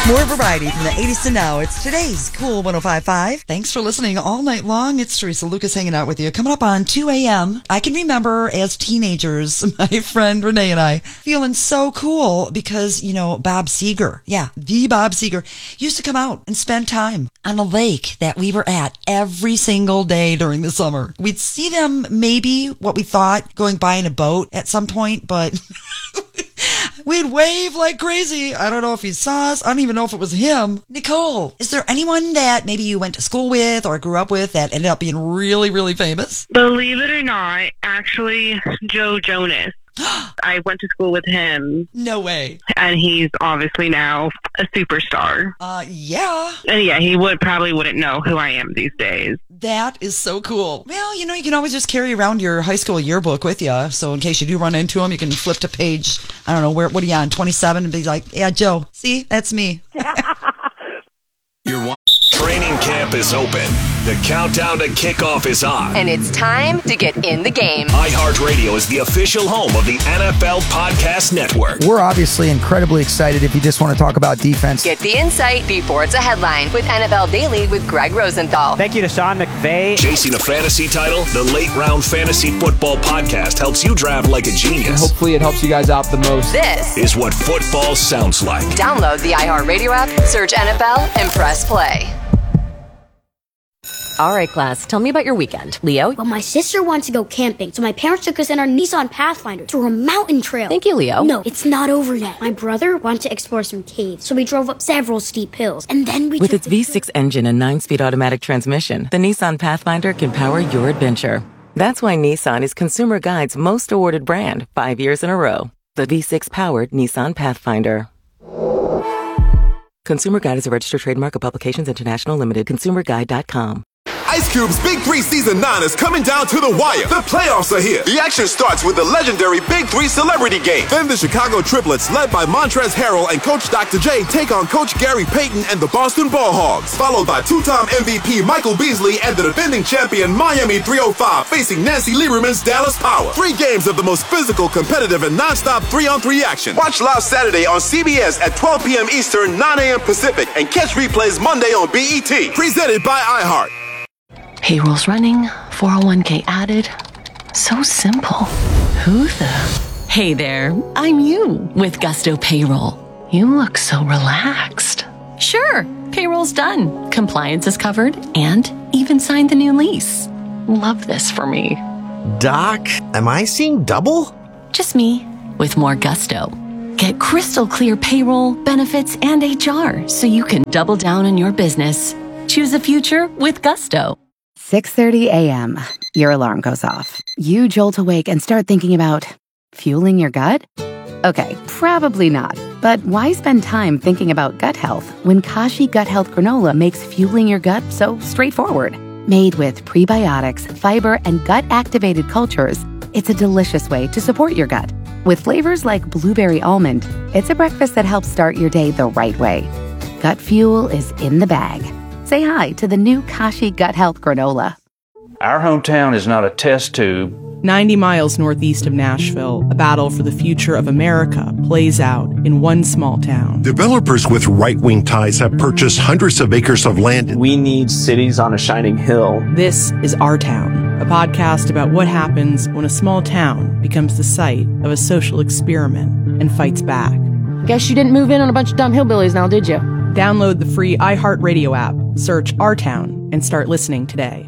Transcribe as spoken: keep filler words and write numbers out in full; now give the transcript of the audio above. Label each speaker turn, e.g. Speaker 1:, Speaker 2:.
Speaker 1: More variety from the eighties to now. It's today's Cool one oh five point five. Thanks for listening all night long. It's Teresa Lucas hanging out with you. Coming up on two a.m. I can remember as teenagers, my friend Renee and I, feeling so cool because, you know, Bob Seger, yeah, the Bob Seger, used to come out and spend time on a lake that we were at every single day during the summer. We'd see them maybe, what we thought, going by in a boat at some point, but... we'd wave like crazy. I don't know if he saw us. I don't even know if it was him. Nicole, is there anyone that maybe you went to school with or grew up with that ended up being really, really famous?
Speaker 2: Believe it or not, actually, Joe Jonas. I went to school with him.
Speaker 1: No way.
Speaker 2: And he's obviously now a superstar.
Speaker 1: Uh, yeah.
Speaker 2: And yeah, he would probably wouldn't know who I am these days.
Speaker 1: That is so cool. Well, you know, you can always just carry around your high school yearbook with you. So in case you do run into him, you can flip to page, I don't know, where. what are you on, twenty-seven, and be like, yeah, Joe, see, that's me.
Speaker 3: You're one. Training camp is open. The countdown to kickoff is on.
Speaker 4: And it's time to get in the game.
Speaker 3: iHeartRadio is the official home of the N F L Podcast Network.
Speaker 5: We're obviously incredibly excited if you just want to talk about defense.
Speaker 4: Get the insight before it's a headline with N F L Daily with Greg Rosenthal.
Speaker 6: Thank you to Sean McVay.
Speaker 3: Chasing a fantasy title, the Late Round Fantasy Football Podcast helps you draft like a genius.
Speaker 7: And hopefully it helps you guys out the most.
Speaker 4: This
Speaker 3: is what football sounds like.
Speaker 4: Download the iHeartRadio app, search N F L, and press play. All right, class, tell me about your weekend. Leo?
Speaker 8: Well, my sister wants to go camping, so my parents took us in our Nissan Pathfinder through a mountain trail.
Speaker 4: Thank you, Leo.
Speaker 8: No, it's not over yet. My brother wanted to explore some caves, so we drove up several steep hills, and then we...
Speaker 9: With its V six engine and nine-speed automatic transmission, the Nissan Pathfinder can power your adventure. That's why Nissan is Consumer Guide's most awarded brand, five years in a row. The V six-powered Nissan Pathfinder. Consumer Guide is a registered trademark of Publications International Limited. consumer guide dot com.
Speaker 10: Ice Cube's Big Three Season nine is coming down to the wire. The playoffs are here. The action starts with the legendary Big Three Celebrity Game. Then the Chicago Triplets, led by Montrezl Harrell and Coach Doctor J, take on Coach Gary Payton and the Boston Ball Hogs. Followed by two-time M V P Michael Beasley and the defending champion Miami three oh five facing Nancy Lieberman's Dallas Power. Three games of the most physical, competitive, and non-stop three-on-three action. Watch live Saturday on C B S at twelve p.m. Eastern, nine a.m. Pacific, and catch replays Monday on B E T. Presented by iHeart.
Speaker 11: Payroll's running, four oh one k added. So simple. Who the? Hey there, I'm you with Gusto Payroll. You look so relaxed. Sure, payroll's done. Compliance is covered and even signed the new lease. Love this for me.
Speaker 12: Doc, am I seeing double?
Speaker 11: Just me with more gusto. Get crystal clear payroll, benefits, and H R so you can double down on your business. Choose the future with Gusto.
Speaker 13: six thirty a.m. Your alarm goes off. You jolt awake and start thinking about fueling your gut? Okay, probably not. But why spend time thinking about gut health when Kashi Gut Health Granola makes fueling your gut so straightforward? Made with prebiotics, fiber, and gut-activated cultures, it's a delicious way to support your gut. With flavors like blueberry almond, it's a breakfast that helps start your day the right way. Gut fuel is in the bag. Say hi to the new Kashi Gut Health Granola.
Speaker 14: Our hometown is not a test tube.
Speaker 15: ninety miles northeast of Nashville, a battle for the future of America plays out in one small town.
Speaker 16: Developers with right-wing ties have purchased hundreds of acres of land.
Speaker 17: We need cities on a shining hill.
Speaker 15: This is Our Town, a podcast about what happens when a small town becomes the site of a social experiment and fights back.
Speaker 18: Guess you didn't move in on a bunch of dumb hillbillies now, did you?
Speaker 15: Download the free iHeartRadio app, search Our Town, and start listening today.